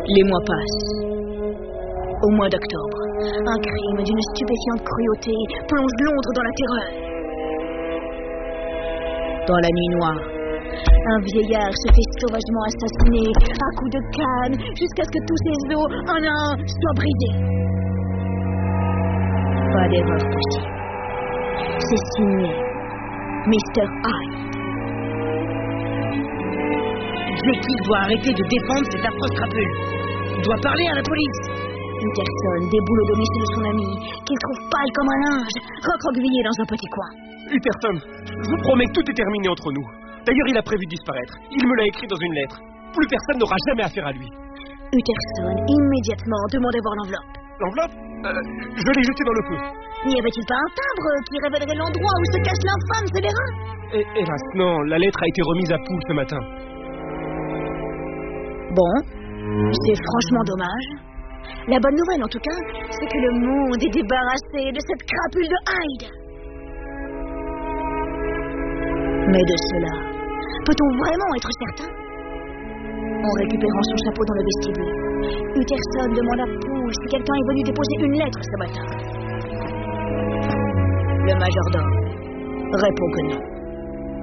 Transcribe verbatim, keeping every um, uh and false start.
Les mois passent. Au mois d'octobre, un crime d'une stupéfiante cruauté plonge Londres dans la terreur. Dans la nuit noire, un vieillard se fait sauvagement assassiner à coups de canne jusqu'à ce que tous ses os, un à un, soient brisés. Pas d'erreur possible. C'est signé mister Hyde. Jekyll doit arrêter de défendre cette affreuse crapule. Il doit parler à la police. Utterson déboule au domicile de son ami, qu'il trouve pâle comme un linge, recroquevillé dans un petit coin. Utterson, je vous promets que tout est terminé entre nous. D'ailleurs, il a prévu de disparaître. Il me l'a écrit dans une lettre. Plus personne n'aura jamais affaire à lui. Utterson, immédiatement, demande à voir l'enveloppe. L'enveloppe euh, Je l'ai jetée dans le feu. N'y avait-il pas un timbre qui révélerait l'endroit où se cache l'infâme scélérat? Et, hélas, non, la lettre a été remise à Poole ce matin. Bon, c'est franchement dommage. La bonne nouvelle, en tout cas, c'est que le monde est débarrassé de cette crapule de Hyde. Mais de cela, peut-on vraiment être certain? En récupérant son chapeau dans le vestibule, Utterson demande à Poole si quelqu'un est venu déposer une lettre ce matin. Le majordome répond que non.